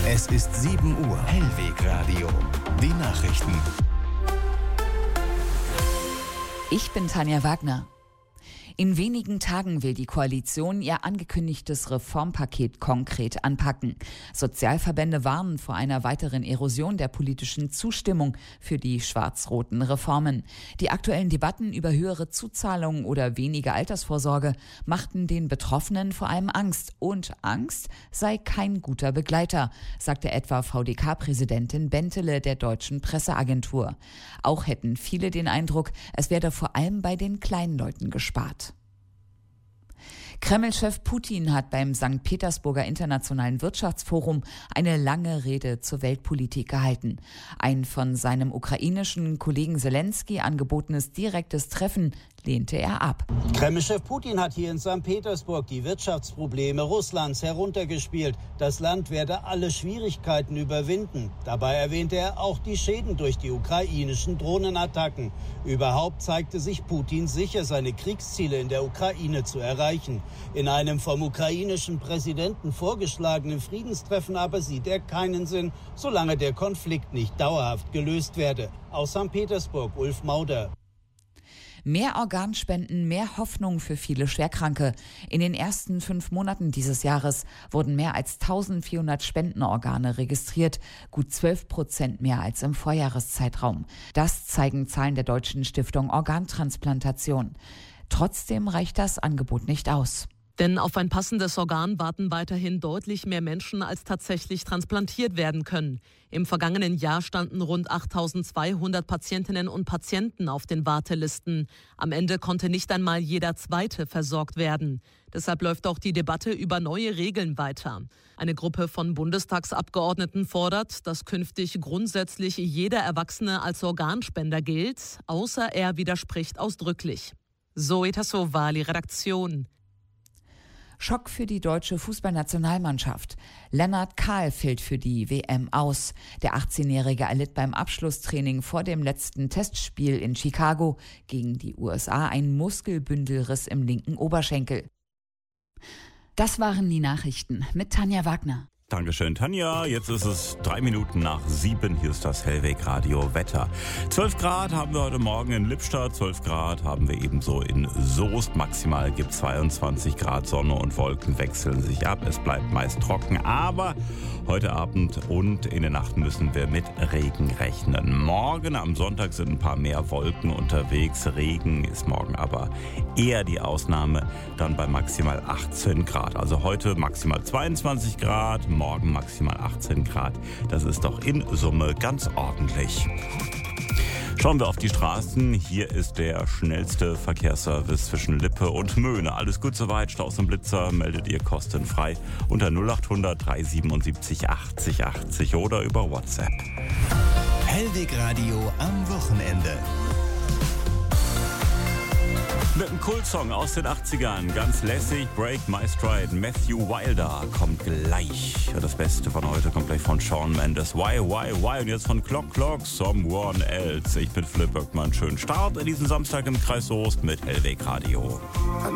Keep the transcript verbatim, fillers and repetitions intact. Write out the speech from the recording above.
Es ist sieben Uhr. Hellwegradio. Die Nachrichten. Ich bin Tanja Wagner. In wenigen Tagen will die Koalition ihr angekündigtes Reformpaket konkret anpacken. Sozialverbände warnen vor einer weiteren Erosion der politischen Zustimmung für die schwarz-roten Reformen. Die aktuellen Debatten über höhere Zuzahlungen oder weniger Altersvorsorge machten den Betroffenen vor allem Angst. Und Angst sei kein guter Begleiter, sagte etwa V D K-Präsidentin Bentele der Deutschen Presseagentur. Auch hätten viele den Eindruck, es werde vor allem bei den kleinen Leuten gespart. Kreml-Chef Putin hat beim Sankt Petersburger Internationalen Wirtschaftsforum eine lange Rede zur Weltpolitik gehalten. Ein von seinem ukrainischen Kollegen Selensky angebotenes direktes Treffen lehnte er ab. Kreml-Chef Putin hat hier in Sankt Petersburg die Wirtschaftsprobleme Russlands heruntergespielt. Das Land werde alle Schwierigkeiten überwinden. Dabei erwähnte er auch die Schäden durch die ukrainischen Drohnenattacken. Überhaupt zeigte sich Putin sicher, seine Kriegsziele in der Ukraine zu erreichen. In einem vom ukrainischen Präsidenten vorgeschlagenen Friedenstreffen aber sieht er keinen Sinn, solange der Konflikt nicht dauerhaft gelöst werde. Aus Sankt Petersburg, Ulf Mauder. Mehr Organspenden, mehr Hoffnung für viele Schwerkranke. In den ersten fünf Monaten dieses Jahres wurden mehr als eintausendvierhundert Spendenorgane registriert, gut zwölf Prozent mehr als im Vorjahreszeitraum. Das zeigen Zahlen der Deutschen Stiftung Organtransplantation. Trotzdem reicht das Angebot nicht aus. Denn auf ein passendes Organ warten weiterhin deutlich mehr Menschen, als tatsächlich transplantiert werden können. Im vergangenen Jahr standen rund achttausendzweihundert Patientinnen und Patienten auf den Wartelisten. Am Ende konnte nicht einmal jeder Zweite versorgt werden. Deshalb läuft auch die Debatte über neue Regeln weiter. Eine Gruppe von Bundestagsabgeordneten fordert, dass künftig grundsätzlich jeder Erwachsene als Organspender gilt, außer er widerspricht ausdrücklich. Zoe Tassovali, Redaktion. Schock für die deutsche Fußballnationalmannschaft. Lennart Kahl fällt für die W M aus. Der achtzehnjährige erlitt beim Abschlusstraining vor dem letzten Testspiel in Chicago gegen die U S A einen Muskelbündelriss im linken Oberschenkel. Das waren die Nachrichten mit Tanja Wagner. Dankeschön, Tanja. Jetzt ist es drei Minuten nach sieben. Hier ist das Hellwegradio Wetter. zwölf Grad haben wir heute Morgen in Lippstadt, zwölf Grad haben wir ebenso in Soest. Maximal gibt es zweiundzwanzig Grad, Sonne und Wolken wechseln sich ab. Es bleibt meist trocken, aber heute Abend und in der Nacht müssen wir mit Regen rechnen. Morgen am Sonntag sind ein paar mehr Wolken unterwegs. Regen ist morgen aber eher die Ausnahme, dann bei maximal achtzehn Grad. Also heute maximal zweiundzwanzig Grad, morgen maximal achtzehn Grad. Das ist doch in Summe ganz ordentlich. Schauen wir auf die Straßen. Hier ist der schnellste Verkehrsservice zwischen Lippe und Möhne. Alles gut soweit. Staus und Blitzer meldet ihr kostenfrei unter null acht hundert dreihundertsiebenundsiebzig achtzig achtzig oder über WhatsApp. Hellwegradio am Wochenende. Mit einem Kultsong aus den achtzigern, ganz lässig, Break My Stride, Matthew Wilder kommt gleich. Das Beste von heute kommt gleich von Shawn Mendes, Why, Why, Why und jetzt von Clock Clock, Someone Else. Ich bin Philipp Böckmann, schönen Start in diesen Samstag im Kreis Soest mit Hellwegradio.